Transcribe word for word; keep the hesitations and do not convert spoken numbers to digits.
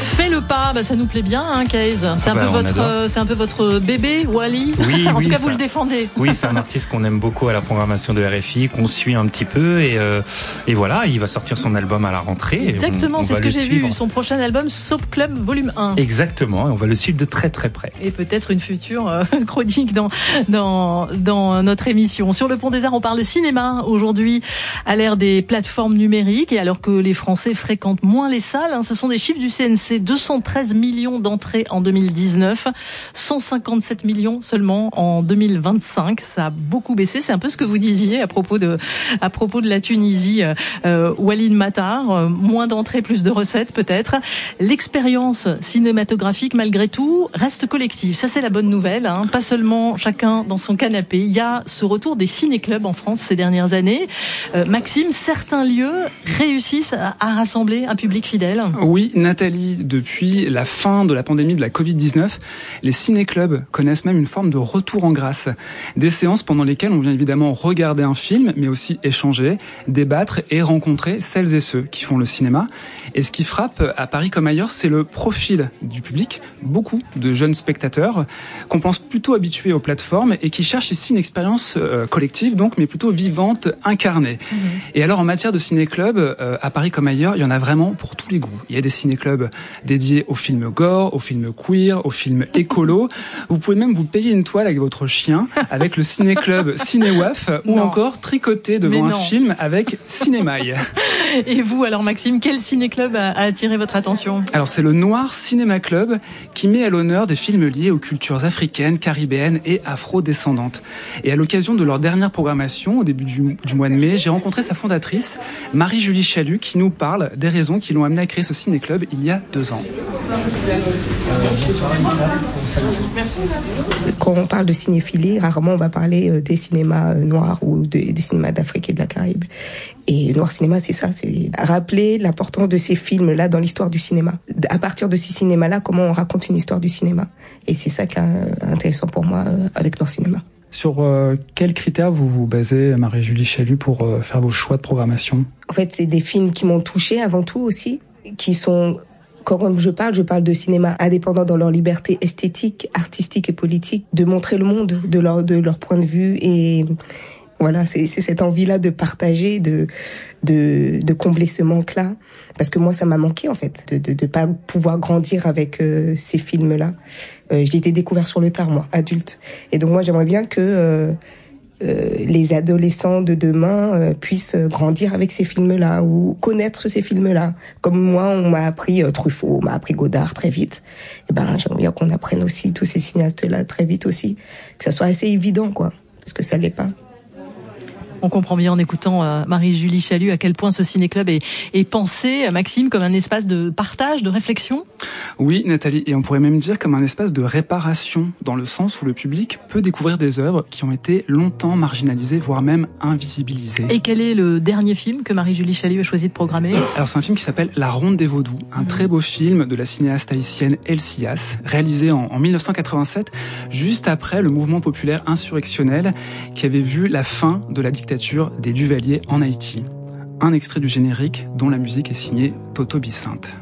Fais le pas, bah ça nous plaît bien, hein, Kaze. C'est ah un bah, peu votre, euh, c'est un peu votre bébé, Wally. Oui, en oui, tout cas, ça, vous le défendez. Oui, c'est un artiste qu'on aime beaucoup à la programmation de R F I, qu'on suit un petit peu, et euh, et voilà, il va sortir son album à la rentrée. Exactement, on, on c'est ce que j'ai suivre. vu, son prochain album, Soap Club Volume un. Exactement, et on va le suivre de très très près. Et peut-être une future euh, chronique dans dans dans notre émission. Sur le Pont des Arts, on parle cinéma aujourd'hui, à l'ère des plateformes numériques et alors que les Français fréquentent moins les salles. Hein, ce sont des chiffres du C N C, deux cent treize millions d'entrées en deux mille dix-neuf, cent cinquante-sept millions seulement en deux mille vingt-cinq. Ça a beaucoup baissé. C'est un peu ce que vous disiez à propos de à propos de la Tunisie. Euh, Walid Matar, euh, moins d'entrées, plus de recettes peut-être. L'expérience cinématographique, malgré tout, reste collective. Ça, c'est la bonne nouvelle. Hein. Pas seulement chacun dans son canapé. Il y a ce retour des ciné-clubs en France ces dernières années. Euh, Maxime, certains lieux réussissent à, à rassembler un public fidèle. Oui, Nathalie, depuis la fin de la pandémie de la covid dix-neuf, les ciné-clubs connaissent même une forme de retour en grâce. Des séances pendant lesquelles on vient évidemment regarder un film, mais aussi échanger, débattre et rencontrer celles et ceux qui font le cinéma. Et ce qui frappe à Paris comme ailleurs, c'est le profil du public. Beaucoup de jeunes spectateurs qu'on pense plutôt habitués aux plateformes et qui cherchent ici une expérience euh, collective, donc, mais plutôt vivante, incarnée. Mmh. Et alors, en matière de ciné-club, euh, à Paris comme ailleurs, il y en a vraiment pour tous les goûts. Il y a des ciné-clubs dédiés aux films gore, aux films queer, aux films écolo. Vous pouvez même vous payer une toile avec votre chien, avec le ciné-club Ciné-Waf, ou non. encore tricoter devant un film avec Cinémaille. Et vous, alors Maxime, quel ciné-club a, a attiré votre attention ? Alors c'est le Noir Cinéma Club qui met à l'honneur des films liés aux cultures africaines, caribéennes et afro-descendantes. Et à l'occasion de leur dernière programmation, au début du, du mois de mai, j'ai rencontré sa fondatrice, Marie-Julie Chalut, qui nous parle des raisons qui l'ont amenée à créer ce ciné-club il y a deux ans. Quand on parle de cinéphilie, rarement on va parler des cinémas noirs ou des, des cinémas d'Afrique et de la Caraïbe. Et Noir Cinéma, c'est ça, c'est rappeler l'importance de ces films-là dans l'histoire du cinéma. À partir de ces cinémas-là, comment on raconte une histoire du cinéma. Et c'est ça qui est intéressant pour moi avec Noir Cinéma. Sur euh, quels critères vous vous basez, Marie-Julie Chalut, pour euh, faire vos choix de programmation ? En fait, c'est des films qui m'ont touchée avant tout aussi, qui sont... Quand je parle, je parle de cinéma indépendant dans leur liberté esthétique, artistique et politique, de montrer le monde de leur, de leur point de vue et... Voilà, c'est, c'est cette envie-là de partager, de, de, de combler ce manque-là. Parce que moi, ça m'a manqué, en fait, de, de, de pas pouvoir grandir avec euh, ces films-là. Euh, je l'ai été découvert sur le tard, moi, adulte. Et donc, moi, j'aimerais bien que euh, euh, les adolescents de demain euh, puissent grandir avec ces films-là ou connaître ces films-là. Comme moi, on m'a appris euh, Truffaut, on m'a appris Godard très vite. Et ben, j'aimerais bien qu'on apprenne aussi tous ces cinéastes-là très vite aussi. Que ça soit assez évident, quoi. Parce que ça l'est pas. On comprend bien en écoutant euh, Marie-Julie Chalut à quel point ce ciné-club est, est pensé, Maxime, comme un espace de partage, de réflexion. Oui, Nathalie, et on pourrait même dire comme un espace de réparation, dans le sens où le public peut découvrir des œuvres qui ont été longtemps marginalisées, voire même invisibilisées. Et quel est le dernier film que Marie-Julie Chalut a choisi de programmer ? Alors c'est un film qui s'appelle La Ronde des Vaudous, un mmh. très beau film de la cinéaste haïtienne El Sias, réalisé en, en dix-neuf cent quatre-vingt-sept, juste après le mouvement populaire insurrectionnel qui avait vu la fin de la dictature des Duvalier en Haïti. Un extrait du générique dont la musique est signée Toto Bicinte.